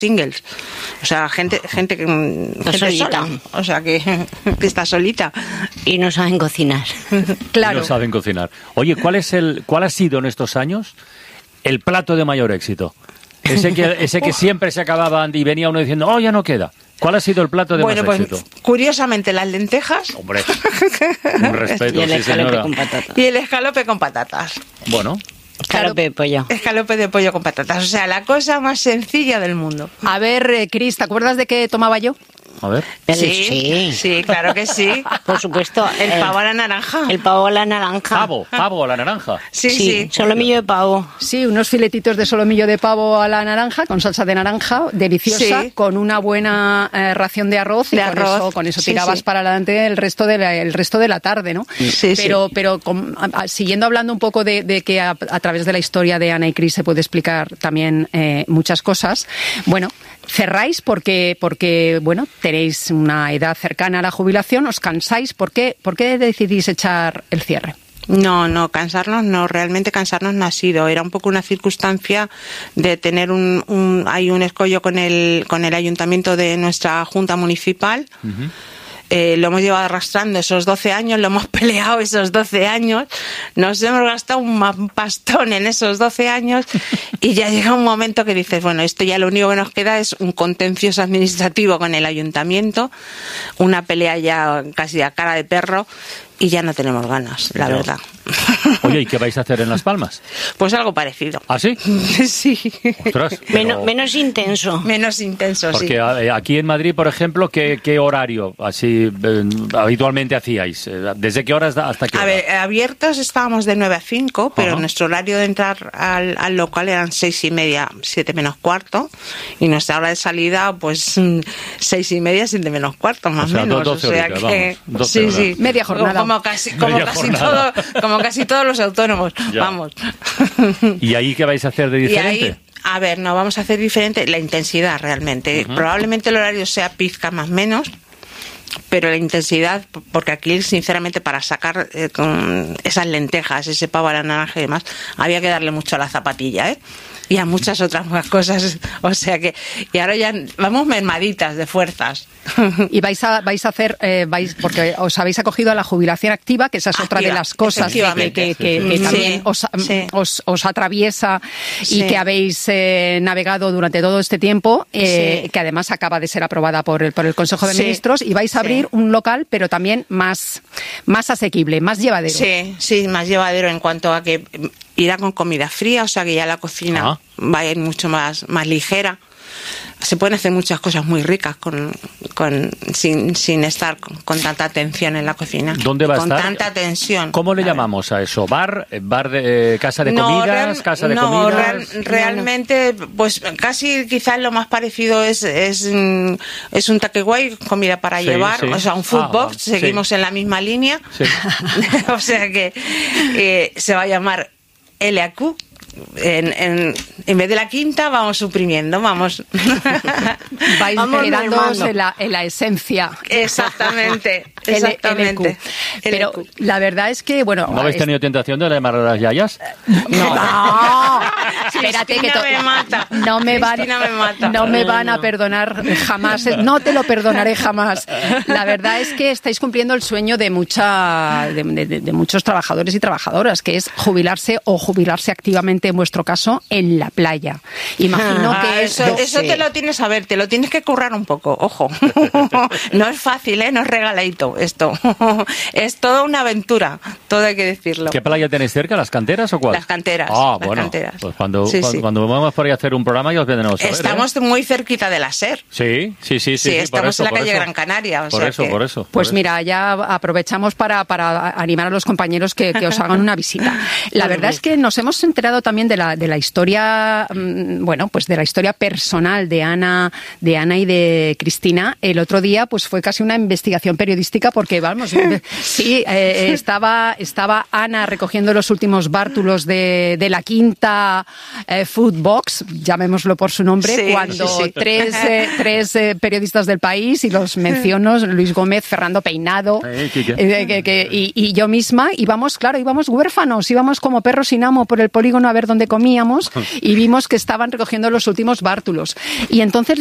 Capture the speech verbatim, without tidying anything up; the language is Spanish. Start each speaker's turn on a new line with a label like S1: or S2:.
S1: singles, o sea, gente gente que gente sola, o sea, que, que está solita
S2: y no saben cocinar.
S3: Claro. No saben cocinar. Oye, ¿cuál es el cuál ha sido en estos años el plato de mayor éxito? Ese que ese que siempre se acababa y venía uno diciendo, "Oh, ya no queda". ¿Cuál ha sido el plato de
S1: bueno,
S3: más
S1: pues,
S3: éxito?
S1: Curiosamente, las lentejas.
S3: Hombre, un respeto,
S2: y el
S3: sí,
S2: escalope
S3: señora.
S2: con patatas.
S1: Y el escalope con patatas.
S3: Bueno.
S2: Escalope de pollo.
S1: Escalope de pollo con patatas. O sea, la cosa más sencilla del mundo.
S4: A ver, eh, Cris, ¿te acuerdas de qué tomaba yo?
S3: A ver.
S1: Sí, sí, sí, claro que sí.
S2: Por supuesto.
S1: El
S2: eh,
S1: pavo a la naranja.
S2: El pavo a la naranja.
S3: Pavo, pavo a la naranja.
S1: Sí,
S2: Sí,
S1: sí.
S2: solomillo de pavo.
S4: Sí, unos filetitos de solomillo de pavo a la naranja, con salsa de naranja, deliciosa,
S1: Sí.
S4: con una buena eh, ración de arroz. Y
S1: De
S4: con
S1: arroz.
S4: eso, con eso
S1: Sí,
S4: tirabas
S1: sí.
S4: para adelante el resto de la, el resto de la tarde, ¿no?
S1: Sí,
S4: pero,
S1: sí.
S4: pero con- a- a- siguiendo hablando un poco de, de que a, a través de la historia de Ana y Cris se puede explicar también eh, muchas cosas. Bueno, cerráis porque, porque, bueno, tenéis una edad cercana a la jubilación, os cansáis. ¿Por qué, por qué decidís echar el cierre?
S1: No, no, cansarnos no, realmente cansarnos no ha sido. Era un poco una circunstancia de tener un, un hay un escollo con el, con el ayuntamiento de nuestra junta municipal. Uh-huh. Eh, lo hemos llevado arrastrando esos doce años, lo hemos peleado esos doce años, nos hemos gastado un pastón en esos doce años y ya llega un momento que dices, bueno, esto ya lo único que nos queda es un contencioso administrativo con el ayuntamiento, una pelea ya casi a cara de perro y ya no tenemos ganas, la
S3: Pero,
S1: verdad.
S3: Oye, ¿y qué vais a hacer en Las Palmas?
S1: Pues algo parecido.
S3: ¿Ah, sí?
S1: Sí.
S3: Ostras, pero...
S2: menos, menos intenso.
S1: Menos intenso,
S3: Porque
S1: sí.
S3: Porque aquí en Madrid, por ejemplo, ¿qué, qué horario así eh, habitualmente hacíais? ¿Desde qué horas hasta qué hora?
S1: A ver, abiertos estábamos de nueve a cinco, pero
S3: Ajá.
S1: nuestro horario de entrar al, al local eran seis y media, siete menos cuarto, y nuestra hora de salida, pues seis y media, siete menos cuarto, más o
S3: sea,
S1: menos.
S3: doce
S1: O sea
S3: horitas,
S1: que
S3: vamos, doce
S1: sí,
S3: horas.
S1: sí,
S4: Media jornada.
S1: Como casi, como
S3: Media
S1: casi
S3: jornada.
S1: todo, como casi todos los autónomos.
S3: Ya.
S1: Vamos.
S3: ¿Y ahí qué vais a hacer de
S1: Y
S3: diferente?
S1: ahí, a ver, no vamos a hacer diferente la intensidad realmente. Uh-huh. Probablemente el horario sea pizca más menos, pero la intensidad, porque aquí sinceramente para sacar eh, con esas lentejas, ese pavo a la naranja y demás, había que darle mucho a la zapatilla, ¿eh? Y a muchas otras más cosas, o sea que, y ahora ya vamos mermaditas de fuerzas.
S4: Y vais a vais a hacer, eh, vais porque os habéis acogido a la jubilación activa, que esa es otra
S1: Activa,
S4: de las cosas que, que, que, que, que
S1: Sí,
S4: también os,
S1: sí.
S4: os, os atraviesa y
S1: Sí.
S4: que habéis eh, navegado durante todo este tiempo, eh,
S1: Sí.
S4: que además acaba de ser aprobada por el, por el Consejo de
S1: Sí.
S4: Ministros, y vais a abrir
S1: Sí.
S4: un local, pero también más, más asequible, más llevadero.
S1: Sí, sí, más llevadero en cuanto a que irá con comida fría, o sea que ya la cocina
S3: Ah.
S1: va a ir mucho más, más ligera. Se pueden hacer muchas cosas muy ricas con, con sin, sin estar con, con tanta tensión en la cocina.
S3: ¿Dónde va a
S1: con
S3: estar?
S1: Con tanta tensión.
S3: ¿Cómo le
S1: A ver.
S3: llamamos a eso? ¿Bar? ¿Bar de eh, casa de
S1: No,
S3: comidas?
S1: real-
S3: ¿Casa de
S1: no,
S3: comidas?
S1: real- realmente, pues casi quizás lo más parecido es es, mm, es un takeaway, comida para
S3: Sí,
S1: llevar,
S3: sí.
S1: o sea, un food
S3: Ah,
S1: box,
S3: sí.
S1: seguimos en la misma línea.
S3: Sí.
S1: O sea que eh, se va a llamar L A Q. En, en, en vez de la quinta vamos suprimiendo, vamos.
S4: Vais
S2: Vamos
S4: quedándoos
S2: mermando.
S4: en la, en la esencia.
S1: Exactamente,
S4: L-
S1: exactamente.
S4: L Q. Pero
S1: L Q.
S4: la verdad es que, bueno...
S3: ¿No habéis
S4: es-
S3: tenido tentación de llamar a las yayas?
S4: No, espérate que
S1: Cristina
S4: to-
S1: me mata.
S4: No me van,
S1: Cristina me mata.
S4: no me van a perdonar jamás. No te lo perdonaré jamás. La verdad es que estáis cumpliendo el sueño de mucha, de, de- de muchos trabajadores y trabajadoras, que es jubilarse o jubilarse activamente, en vuestro caso, en la playa. Imagino
S1: Ah,
S4: que
S1: eso,
S4: es-
S1: eso te lo tienes a ver, te lo tienes que currar un poco, ojo. No es fácil, ¿eh? No es regaladito esto. Es toda una aventura, todo hay que decirlo.
S3: ¿Qué playa tenéis cerca? ¿Las canteras o cuál?
S1: Las canteras,
S3: Ah,
S1: las
S3: bueno.
S1: canteras.
S3: Pues cuando,
S1: Sí,
S3: cuando,
S1: sí.
S3: cuando vamos por ahí a hacer un programa ya os vendremos a ver,
S1: Estamos
S3: ¿eh?
S1: muy cerquita de la SER.
S3: Sí, sí, sí. Sí,
S1: Sí,
S3: sí, por
S1: estamos
S3: eso,
S1: en la
S3: por
S1: calle
S3: eso.
S1: Gran Canaria, o
S3: Por
S1: sea
S3: eso,
S1: que-
S3: por eso.
S4: Pues
S3: por
S4: mira, ya aprovechamos para, para animar a los compañeros que, que os hagan una visita. La verdad es que nos hemos enterado también de la, de la historia, mm, bueno, pues de la historia personal de Ana, de Ana y de Cristina. El otro día, pues fue casi una investigación periodística porque, vamos, sí, eh, estaba, estaba Ana recogiendo los últimos bártulos de, de la quinta eh, Food Box, llamémoslo por su nombre,
S1: Sí,
S4: cuando
S1: sí, sí.
S4: tres, eh, tres eh, periodistas del país, y los menciono, Luis Gómez, Fernando Peinado,
S3: Eh, Quique.
S4: eh, que- que- y, y yo misma, íbamos, claro, íbamos huérfanos, íbamos como perros sin amo por el polígono a ver ver dónde comíamos y vimos que estaban recogiendo los últimos bártulos. Y entonces